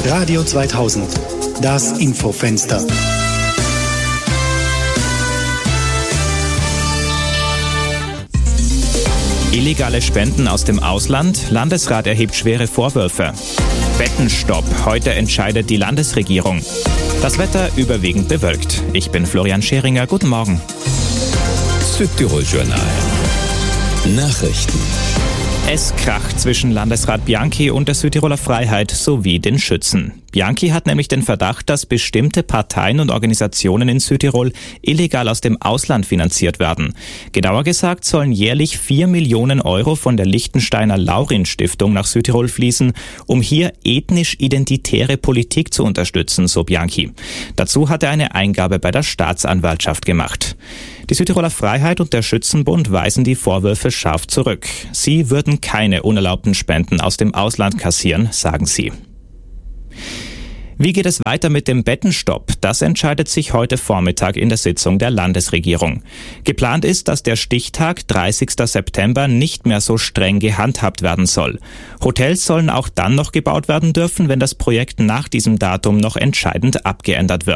Radio 2000, das Infofenster. Illegale Spenden aus dem Ausland, Landesrat erhebt schwere Vorwürfe. Bettenstopp, heute entscheidet die Landesregierung. Das Wetter überwiegend bewölkt. Ich bin Florian Scheringer, guten Morgen. Südtirol Journal. Nachrichten. Es kracht zwischen Landesrat Bianchi und der Südtiroler Freiheit sowie den Schützen. Bianchi hat nämlich den Verdacht, dass bestimmte Parteien und Organisationen in Südtirol illegal aus dem Ausland finanziert werden. Genauer gesagt sollen jährlich 4 Millionen Euro von der Liechtensteiner Laurin-Stiftung nach Südtirol fließen, um hier ethnisch-identitäre Politik zu unterstützen, so Bianchi. Dazu hat er eine Eingabe bei der Staatsanwaltschaft gemacht. Die Südtiroler Freiheit und der Schützenbund weisen die Vorwürfe scharf zurück. Sie würden keine unerlaubten Spenden aus dem Ausland kassieren, sagen sie. Wie geht es weiter mit dem Bettenstopp? Das entscheidet sich heute Vormittag in der Sitzung der Landesregierung. Geplant ist, dass der Stichtag 30. September nicht mehr so streng gehandhabt werden soll. Hotels sollen auch dann noch gebaut werden dürfen, wenn das Projekt nach diesem Datum noch entscheidend abgeändert wird.